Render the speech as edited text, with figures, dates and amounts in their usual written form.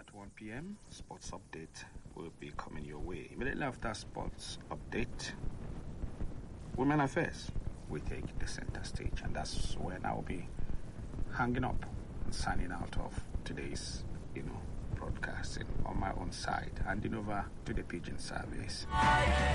at 1 p.m., sports update will be coming your way. Immediately after sports update, Women Affairs will take the center stage, and that's when I'll be hanging up and signing out of today's, broadcasting on my own side, handing over to the pigeon service.